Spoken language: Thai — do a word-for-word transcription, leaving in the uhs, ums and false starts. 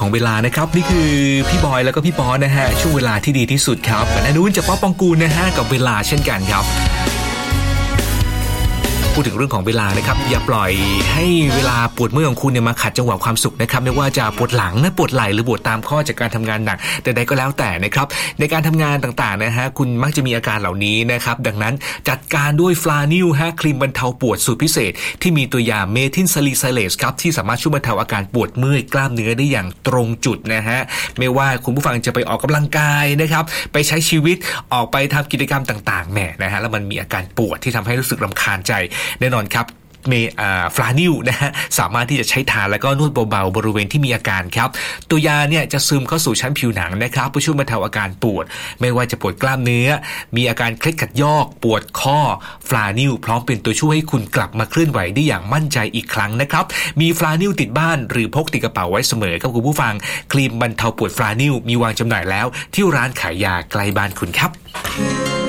ของเวลานะครับนี่คือพี่บอยแล้วก็พี่ป๊อนะฮะช่วงเวลาที่ดีที่สุดครับกับนานุ่นจากป๊อปปองกูลนะฮะกับเวลาเช่นกันครับพูดถึงเรื่องของเวลานะครับอย่าปล่อยให้เวลาปวดเมื่อยของคุณเนี่ยมาขัดจังหวะความสุขนะครับไม่ว่าจะปวดหลังนะปวดไหล่หรือปวดตามข้อจากการทำงานหนักแต่ใดก็แล้วแต่นะครับในการทำงานต่างๆนะฮะคุณมักจะมีอาการเหล่านี้นะครับดังนั้นจัดการด้วยฟลานิลฮะครีมบรรเทาปวดสูตรพิเศษที่มีตัวยาเมทิลซาลิไซเลสครับที่สามารถช่วยบรรเทาอาการปวดเมื่อยกล้ามเนื้อได้อย่างตรงจุดนะฮะไม่ว่าคุณผู้ฟังจะไปออกกำลังกายนะครับไปใช้ชีวิตออกไปทำกิจกรรมต่างๆแหมนะฮะแล้วมันมีอาการปวดที่ทำให้รู้สึกรำคาญใจแน่นอนครับเมอ่าฟลานิลนะฮะสามารถที่จะใช้ทาแล้วก็นวดเบาๆบริเวณที่มีอาการครับตัวยาเนี่ยจะซึมเข้าสู่ชั้นผิวหนังนะครับเพื่อช่วยบรรเทาอาการปวดไม่ว่าจะปวดกล้ามเนื้อมีอาการเคล็ดขัดยอกปวดข้อฟลานิลพร้อมเป็นตัวช่วยให้คุณกลับมาเคลื่อนไหวได้อย่างมั่นใจอีกครั้งนะครับมีฟลานิลติดบ้านหรือพกติดกระเป๋าไว้เสมอครับคุณผู้ฟังครีมบรรเทาปวดฟลานิลมีวางจำหน่ายแล้วที่ร้านขายยาใกล้บ้านคุณครับ